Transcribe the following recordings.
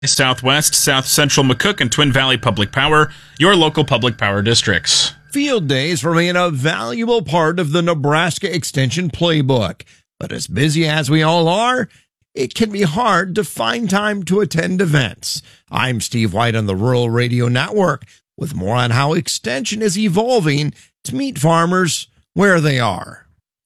Southwest, South Central McCook, and Twin Valley Public Power, your local public power districts. Field days remain a valuable part of the Nebraska Extension playbook. But as busy as we all are, it can be hard to find time to attend events. I'm Steve White on the Rural Radio Network with more on how Extension is evolving to meet farmers where they are.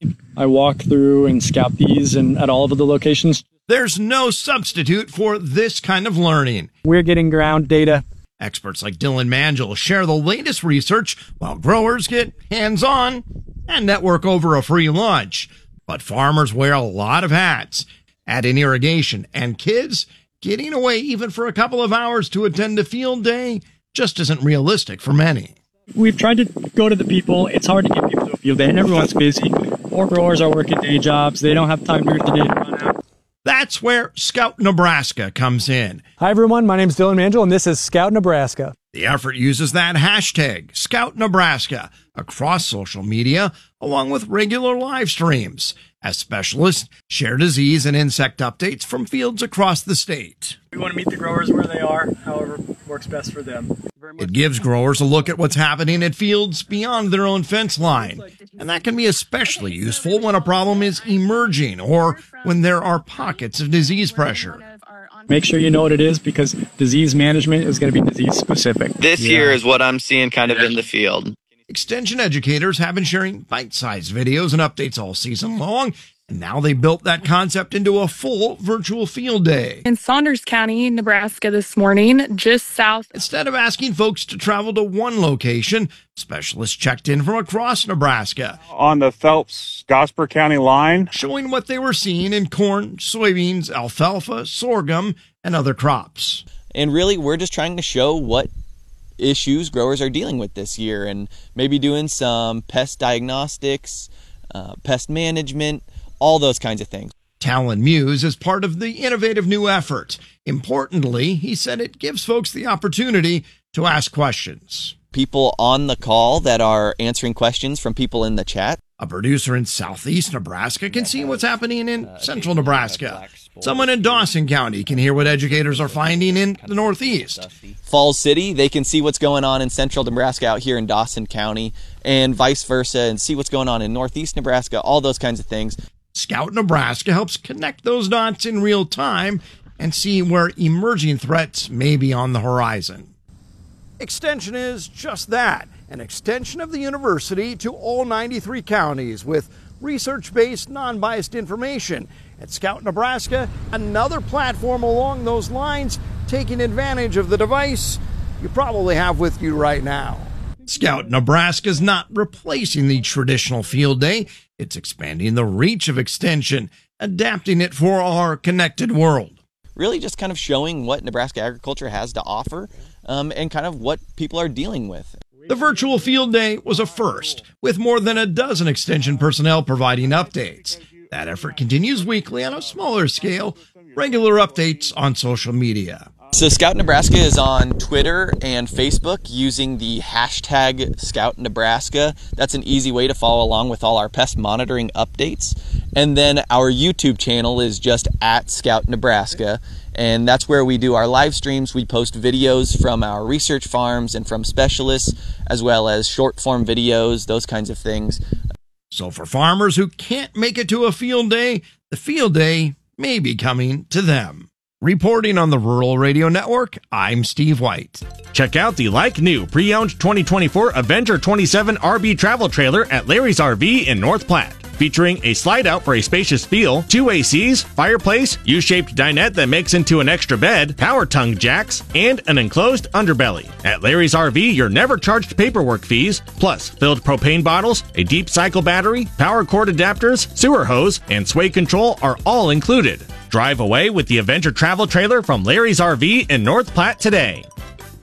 I walk through and scout these and at all of the locations. There's no substitute for this kind of learning. We're getting ground data. Experts like Dylan Mangel share the latest research while growers get hands-on and network over a free lunch. But farmers wear a lot of hats. Add in irrigation, and kids getting away even for a couple of hours to attend a field day just isn't realistic for many. We've tried to go to the people. It's hard to get people to a field day, and everyone's busy. More growers are working day jobs. They don't have time during the day to run out. That's where Scout Nebraska comes in. Hi, everyone. My name is Dylan Mangel, and this is Scout Nebraska. The effort uses that hashtag, Scout Nebraska, across social media, along with regular live streams, as specialists share disease and insect updates from fields across the state. We want to meet the growers where they are, however works best for them. It gives growers a look at what's happening at fields beyond their own fence line. And that can be especially useful when a problem is emerging or when there are pockets of disease pressure. Make sure you know what it is, because disease management is going to be disease specific. This year is what I'm seeing kind of in the field. Extension educators have been sharing bite-sized videos and updates all season long, and now they built that concept into a full virtual field day. In Saunders County, Nebraska this morning, just south. Instead of asking folks to travel to one location, specialists checked in from across Nebraska. On the Phelps-Gosper County line. Showing what they were seeing in corn, soybeans, alfalfa, sorghum, and other crops. And really, we're just trying to show what issues growers are dealing with this year, and maybe doing some pest diagnostics, pest management, all those kinds of things. Talon Muse is part of the innovative new effort. Importantly, he said it gives folks the opportunity to ask questions. People on the call that are answering questions from people in the chat. A producer in southeast Nebraska can see what's happening in central Nebraska. Someone in Dawson County can hear what educators are finding in the northeast. Falls City, they can see what's going on in central Nebraska out here in Dawson County, and vice versa, and see what's going on in northeast Nebraska, all those kinds of things. Scout Nebraska helps connect those dots in real time and see where emerging threats may be on the horizon. Extension is just that, an extension of the university to all 93 counties with research-based, non-biased information. At Scout Nebraska, another platform along those lines, taking advantage of the device you probably have with you right now. Scout Nebraska is not replacing the traditional field day. It's expanding the reach of Extension, adapting it for our connected world. Really just kind of showing what Nebraska agriculture has to offer, and kind of what people are dealing with. The virtual field day was a first, with more than a dozen Extension personnel providing updates. That effort continues weekly on a smaller scale, regular updates on social media. So Scout Nebraska is on Twitter and Facebook using the hashtag Scout Nebraska. That's an easy way to follow along with all our pest monitoring updates. And then our YouTube channel is just at Scout Nebraska. And that's where we do our live streams. We post videos from our research farms and from specialists, as well as short form videos, those kinds of things. So for farmers who can't make it to a field day, the field day may be coming to them. Reporting on the Rural Radio Network, I'm Steve White. Check out the like-new pre-owned 2024 Avenger 27 RB travel trailer at Larry's RV in North Platte. Featuring a slide-out for a spacious feel, 2 ACs, fireplace, U-shaped dinette that makes into an extra bed, power tongue jacks, and an enclosed underbelly. At Larry's RV, you're never charged paperwork fees, plus filled propane bottles, a deep cycle battery, power cord adapters, sewer hose, and sway control are all included. Drive away with the Avenger travel trailer from Larry's RV in North Platte today.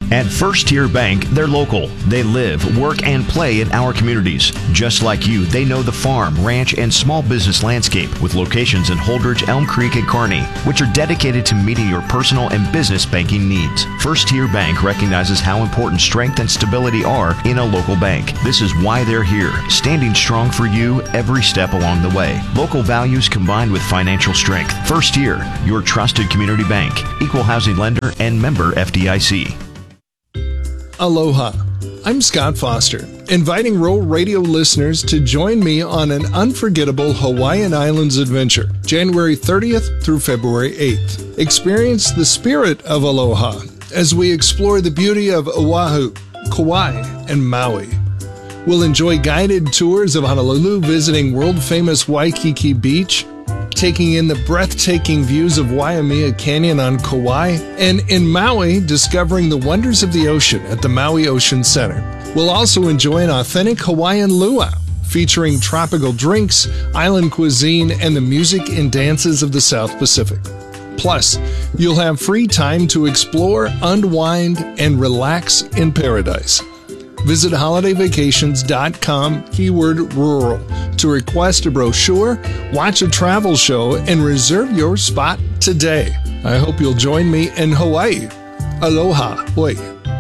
At First Tier Bank, they're local. They live, work, and play in our communities. Just like you, they know the farm, ranch, and small business landscape with locations in Holdridge, Elm Creek, and Kearney, which are dedicated to meeting your personal and business banking needs. First Tier Bank recognizes how important strength and stability are in a local bank. This is why they're here, standing strong for you every step along the way. Local values combined with financial strength. First Tier, your trusted community bank, equal housing lender, and member FDIC. Aloha. I'm Scott Foster, inviting Rural Radio listeners to join me on an unforgettable Hawaiian Islands adventure, January 30th through February 8th. Experience the spirit of aloha as we explore the beauty of Oahu, Kauai, and Maui. We'll enjoy guided tours of Honolulu, visiting world-famous Waikiki Beach, taking in the breathtaking views of Waimea Canyon on Kauai, and in Maui, discovering the wonders of the ocean at the Maui Ocean Center. We'll also enjoy an authentic Hawaiian luau, featuring tropical drinks, island cuisine, and the music and dances of the South Pacific. Plus, you'll have free time to explore, unwind, and relax in paradise. Visit holidayvacations.com, keyword rural, to request a brochure, watch a travel show, and reserve your spot today. I hope you'll join me in Hawaii. Aloha, hoi.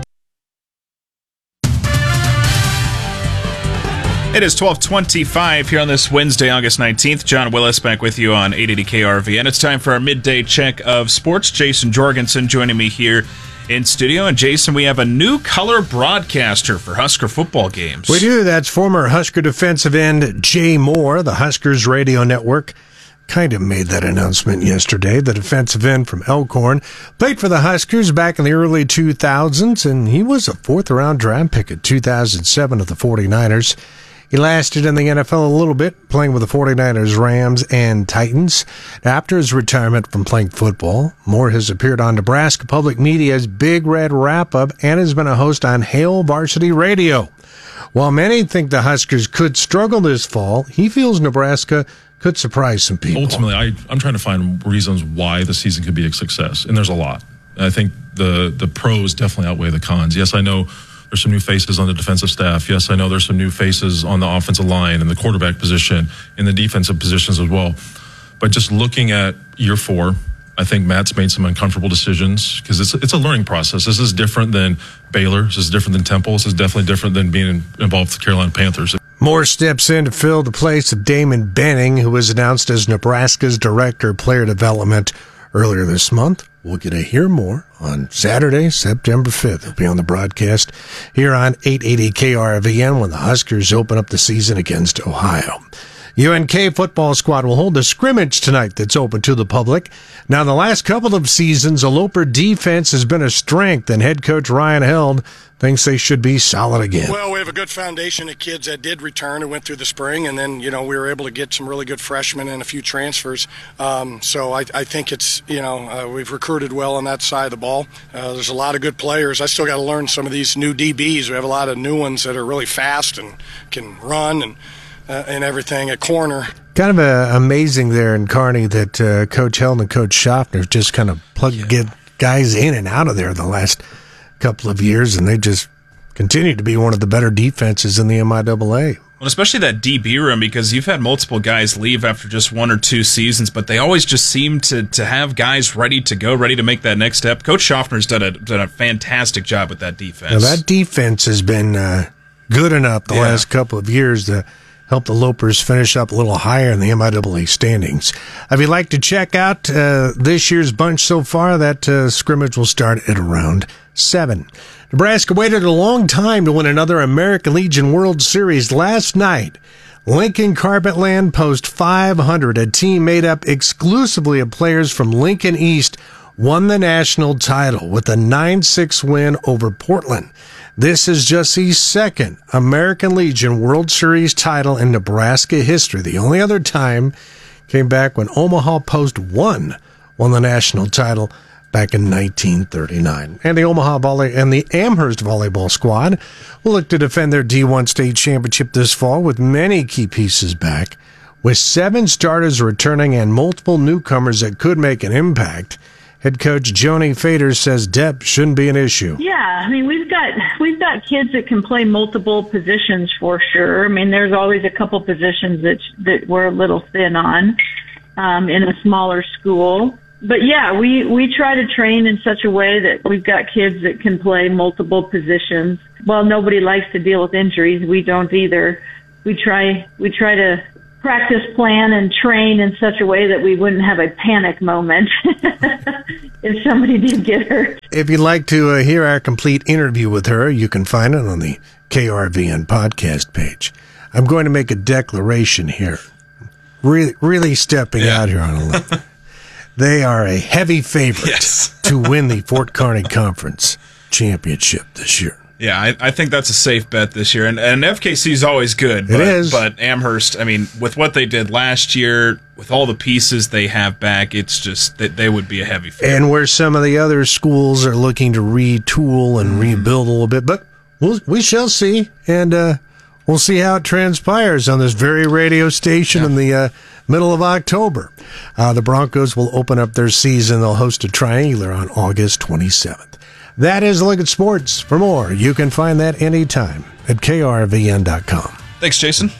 It is 12:25 here on this Wednesday, August 19th. John Willis back with you on 880 KRV, and it's time for our midday check of sports. Jason Jorgensen joining me here in studio. And Jason, we have a new color broadcaster for Husker football games. We do. That's former Husker defensive end Jay Moore. The Huskers radio network kind of made that announcement yesterday. The defensive end from Elkhorn played for the Huskers back in the early 2000s, and he was a fourth-round draft pick in 2007 of the 49ers. He lasted in the NFL a little bit, playing with the 49ers, Rams, and Titans. After his retirement from playing football, Moore has appeared on Nebraska Public Media's Big Red Wrap-Up and has been a host on Hail Varsity Radio. While many think the Huskers could struggle this fall, he feels Nebraska could surprise some people. Ultimately, I'm trying to find reasons why the season could be a success, and there's a lot. I think the pros definitely outweigh the cons. Yes, I know there's some new faces on the defensive staff. Yes, I know there's some new faces on the offensive line and the quarterback position and the defensive positions as well. But just looking at year 4, I think Matt's made some uncomfortable decisions because it's a learning process. This is different than Baylor. This is different than Temple. This is definitely different than being involved with the Carolina Panthers. Moore steps in to fill the place of Damon Benning, who was announced as Nebraska's Director of Player Development earlier this month. We'll get to hear more on Saturday, September 5th. He'll be on the broadcast here on 880 KRVN when the Huskers open up the season against Ohio. UNK football squad will hold a scrimmage tonight that's open to the public. Now, the last couple of seasons, a Loper defense has been a strength, and head coach Ryan Held thinks they should be solid again. Well, we have a good foundation of kids that did return and went through the spring, and then, we were able to get some really good freshmen and a few transfers. So I think it's, we've recruited well on that side of the ball. There's a lot of good players. I still got to learn some of these new DBs. We have a lot of new ones that are really fast and can run and everything at corner. Kind of amazing there in Kearney that Coach Held and Coach Schaffner just kind of get guys in and out of there the last couple of years, and they just continue to be one of the better defenses in the MIAA. Well, especially that DB room, because you've had multiple guys leave after just 1 or 2 seasons, but they always just seem to have guys ready to go, ready to make that next step. Coach Schaffner's done a fantastic job with that defense. Now, that defense has been good enough the last couple of years to help the Lopers finish up a little higher in the MIAA standings. If you'd like to check out this year's bunch so far, that scrimmage will start at around 7. Nebraska waited a long time to win another American Legion World Series. Last night, Lincoln Carpetland Post 500, a team made up exclusively of players from Lincoln East, won the national title with a 9-6 win over Portland. This is just the second American Legion World Series title in Nebraska history. The only other time came back when Omaha Post won the national title back in 1939. And the Amherst volleyball squad will look to defend their D1 state championship this fall with many key pieces back. With 7 starters returning and multiple newcomers that could make an impact, Head coach Joni Fader says depth shouldn't be an issue. Yeah, I mean, we've got kids that can play multiple positions for sure. I mean, there's always a couple positions that we're a little thin on in a smaller school. But yeah, we try to train in such a way that we've got kids that can play multiple positions. While nobody likes to deal with injuries, we don't either. We try to practice, plan, and train in such a way that we wouldn't have a panic moment if somebody did get hurt. If you'd like to hear our complete interview with her, you can find it on the KRVN podcast page. I'm going to make a declaration here. Really stepping out here on a limb. They are a heavy favorite to win the Fort Kearny Conference Championship this year. Yeah, I think that's a safe bet this year. And FKC is always good. It is. But Amherst, I mean, with what they did last year, with all the pieces they have back, it's just that they would be a heavy favorite. And where some of the other schools are looking to retool and rebuild a little bit. But we shall see. And we'll see how it transpires on this very radio station in the middle of October. The Broncos will open up their season. They'll host a Triangular on August 27th. That is a look at sports. For more, you can find that anytime at krvn.com. Thanks, Jason.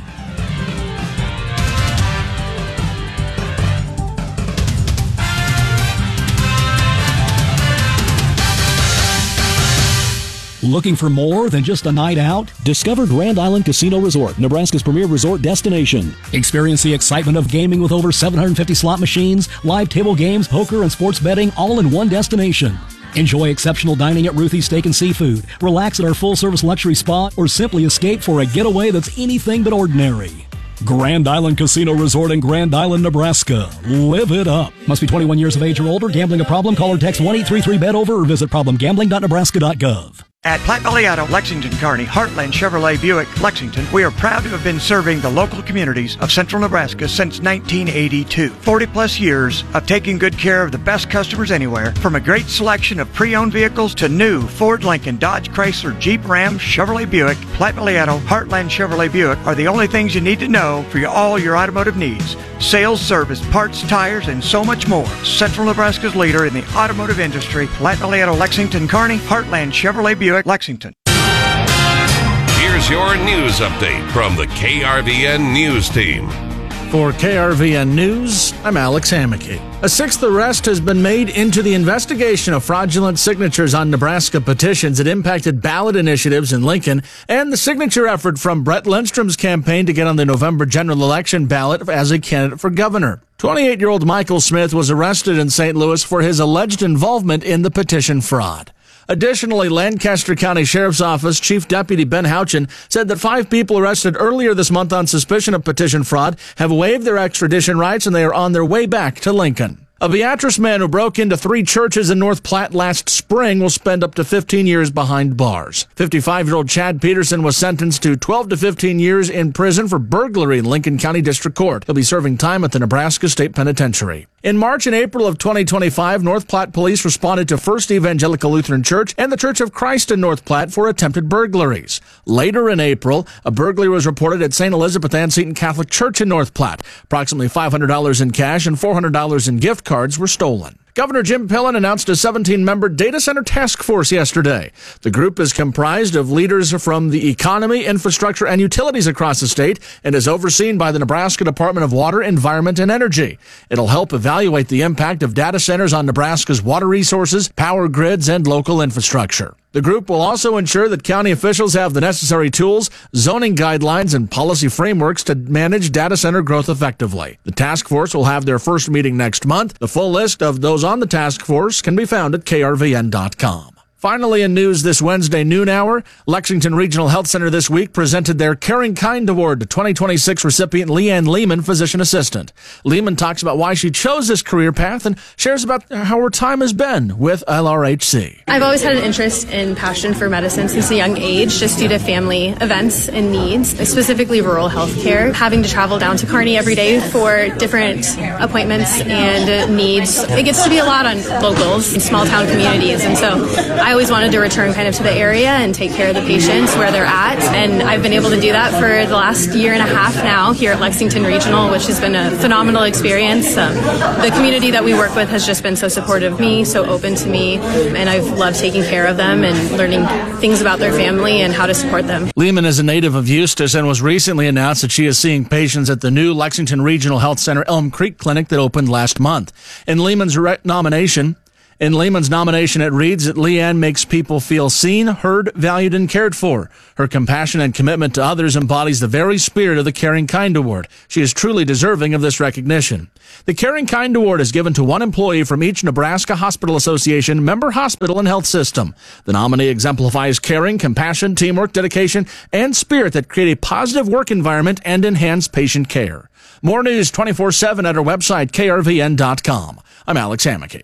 Looking for more than just a night out? Discover Grand Island Casino Resort, Nebraska's premier resort destination. Experience the excitement of gaming with over 750 slot machines, live table games, poker, and sports betting all in one destination. Enjoy exceptional dining at Ruthie's Steak and Seafood, relax at our full-service luxury spa, or simply escape for a getaway that's anything but ordinary. Grand Island Casino Resort in Grand Island, Nebraska. Live it up. Must be 21 years of age or older. Gambling a problem? Call or text 1-833-BET-OVER or visit problemgambling.nebraska.gov. At Platte Valley Auto, Lexington, Kearney, Heartland Chevrolet Buick, Lexington, we are proud to have been serving the local communities of central Nebraska since 1982. 40-plus years of taking good care of the best customers anywhere, from a great selection of pre-owned vehicles to new Ford, Lincoln, Dodge, Chrysler, Jeep, Ram, Chevrolet Buick. Platte Valley Auto, Heartland Chevrolet Buick are the only things you need to know for all your automotive needs. Sales, service, parts, tires, and so much more. Central Nebraska's leader in the automotive industry, Platte Valley Auto, Lexington, Kearney, Heartland Chevrolet Buick, Lexington. Here's your news update from the KRVN News Team. For KRVN News, I'm Alex Hammaky. A sixth arrest has been made into the investigation of fraudulent signatures on Nebraska petitions that impacted ballot initiatives in Lincoln and the signature effort from Brett Lindstrom's campaign to get on the November general election ballot as a candidate for governor. 28-year-old Michael Smith was arrested in St. Louis for his alleged involvement in the petition fraud. Additionally, Lancaster County Sheriff's Office Chief Deputy Ben Houchin said that 5 people arrested earlier this month on suspicion of petition fraud have waived their extradition rights and they are on their way back to Lincoln. A Beatrice man who broke into 3 churches in North Platte last spring will spend up to 15 years behind bars. 55-year-old Chad Peterson was sentenced to 12 to 15 years in prison for burglary in Lincoln County District Court. He'll be serving time at the Nebraska State Penitentiary. In March and April of 2025, North Platte police responded to First Evangelical Lutheran Church and the Church of Christ in North Platte for attempted burglaries. Later in April, a burglary was reported at St. Elizabeth Ann Seton Catholic Church in North Platte. Approximately $500 in cash and $400 in gift cards were stolen. Governor Jim Pillen announced a 17-member data center task force yesterday. The group is comprised of leaders from the economy, infrastructure, and utilities across the state and is overseen by the Nebraska Department of Water, Environment, and Energy. It'll help evaluate the impact of data centers on Nebraska's water resources, power grids, and local infrastructure. The group will also ensure that county officials have the necessary tools, zoning guidelines, and policy frameworks to manage data center growth effectively. The task force will have their first meeting next month. The full list of those on the task force can be found at krvn.com. Finally, in news this Wednesday noon hour, Lexington Regional Health Center this week presented their Caring Kind Award to 2026 recipient Leanne Lehman, physician assistant. Lehman talks about why she chose this career path and shares about how her time has been with LRHC. I've always had an interest and passion for medicine since a young age, just due to family events and needs, specifically rural health care. Having to travel down to Kearney every day for different appointments and needs, it gets to be a lot on locals and small town communities, and so I always wanted to return kind of to the area and take care of the patients where they're at. And I've been able to do that for the last year and a half now here at Lexington Regional, which has been a phenomenal experience. The community that we work with has just been so supportive of me, so open to me, and I've loved taking care of them and learning things about their family and how to support them. Lehman is a native of Eustis and was recently announced that she is seeing patients at the new Lexington Regional Health Center Elm Creek Clinic that opened last month. In Lehman's nomination, it reads that Leanne makes people feel seen, heard, valued, and cared for. Her compassion and commitment to others embodies the very spirit of the Caring Kind Award. She is truly deserving of this recognition. The Caring Kind Award is given to one employee from each Nebraska Hospital Association member hospital and health system. The nominee exemplifies caring, compassion, teamwork, dedication, and spirit that create a positive work environment and enhance patient care. More news 24/7 at our website, krvn.com. I'm Alex Hammaky.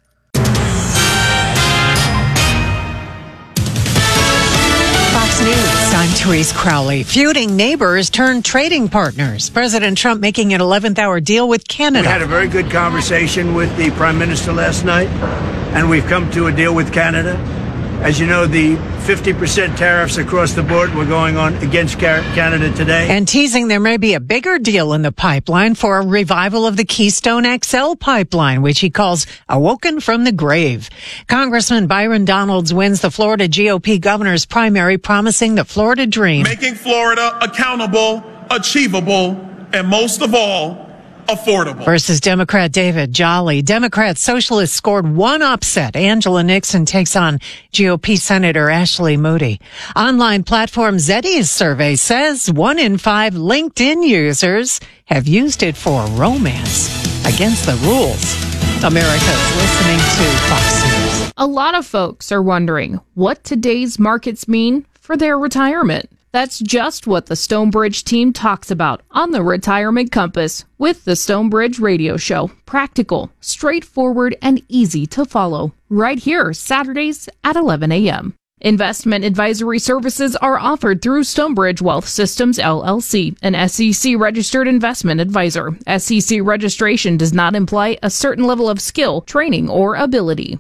Fox News, I'm Therese Crowley. Feuding neighbors turn trading partners. President Trump making an 11th hour deal with Canada. We had a very good conversation with the Prime Minister last night, and we've come to a deal with Canada. As you know, the 50% tariffs across the board were going on against Canada today. And teasing there may be a bigger deal in the pipeline for a revival of the Keystone XL pipeline, which he calls awoken from the grave. Congressman Byron Donalds wins the Florida GOP governor's primary, promising the Florida dream. Making Florida accountable, achievable, and most of all, affordable. Versus Democrat David Jolly. Democrat Socialists scored one upset. Angela Nixon takes on GOP Senator Ashley Moody. Online platform Zeddy's survey says 1 in 5 LinkedIn users have used it for romance. Against the rules. America's listening to Fox News. A lot of folks are wondering what today's markets mean for their retirement. That's just what the Stonebridge team talks about on the Retirement Compass with the Stonebridge Radio Show. Practical, straightforward, and easy to follow. Right here, Saturdays at 11 a.m. Investment advisory services are offered through Stonebridge Wealth Systems, LLC, an SEC-registered investment advisor. SEC registration does not imply a certain level of skill, training, or ability.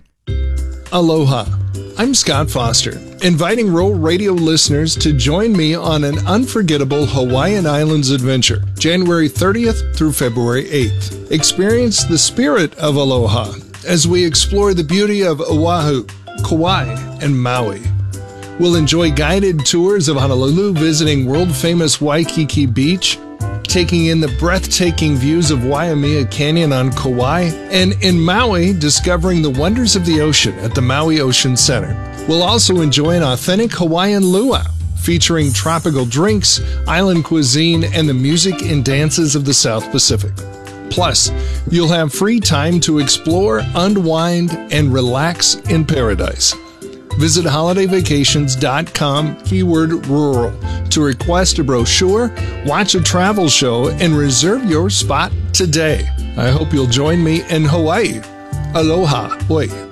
Aloha. I'm Scott Foster, inviting rural radio listeners to join me on an unforgettable Hawaiian Islands adventure, January 30th through February 8th. Experience the spirit of aloha as we explore the beauty of Oahu, Kauai, and Maui. We'll enjoy guided tours of Honolulu, visiting world-famous Waikiki Beach, taking in the breathtaking views of Waimea Canyon on Kauai, and in Maui, discovering the wonders of the ocean at the Maui Ocean Center. We'll also enjoy an authentic Hawaiian luau, featuring tropical drinks, island cuisine, and the music and dances of the South Pacific. Plus, you'll have free time to explore, unwind, and relax in paradise. Visit holidayvacations.com, keyword rural, to request a brochure, watch a travel show, and reserve your spot today. I hope you'll join me in Hawaii. Aloha. Oi.